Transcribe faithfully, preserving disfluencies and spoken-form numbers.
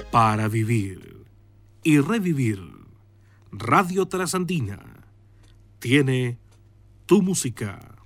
para vivir y revivir. Radio Trasandina tiene tu música.